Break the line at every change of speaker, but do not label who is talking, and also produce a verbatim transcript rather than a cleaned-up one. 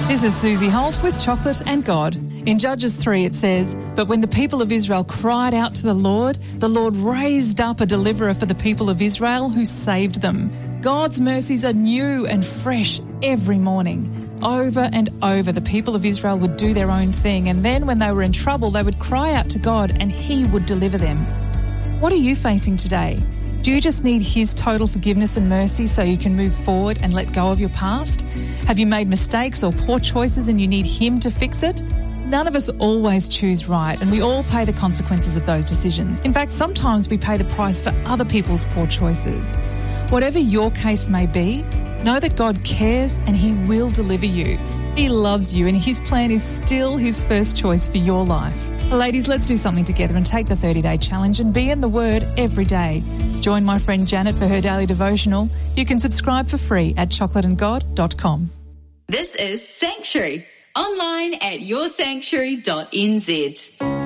This is Susie Holt with Chocolate and God. In Judges three it says, "But when the people of Israel cried out to the Lord, the Lord raised up a deliverer for the people of Israel who saved them." God's mercies are new and fresh every morning. Over and over, the people of Israel would do their own thing, and then when they were in trouble, they would cry out to God and He would deliver them. What are you facing today? Do you just need His total forgiveness and mercy so you can move forward and let go of your past? Have you made mistakes or poor choices and you need Him to fix it? None of us always choose right, and we all pay the consequences of those decisions. In fact, sometimes we pay the price for other people's poor choices. Whatever your case may be, know that God cares and He will deliver you. He loves you and His plan is still His first choice for your life. Ladies, let's do something together and take the thirty-day challenge and be in the Word every day. Join my friend Janet for her daily devotional. You can subscribe for free at chocolate and god dot com.
This is Sanctuary, online at your sanctuary dot n z.